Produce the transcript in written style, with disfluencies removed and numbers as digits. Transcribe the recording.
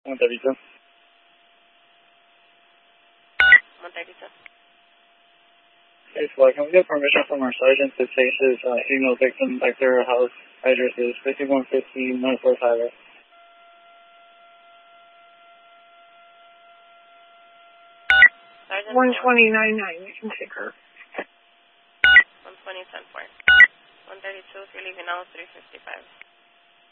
132. 132. Hey, Fly, can we get permission from our sergeant to take this female victim back to her house? Address is 5115 Northwest Highway. Sergeant 129.9, you can take her. 120, 10-4. 132, if you're leaving now, 355.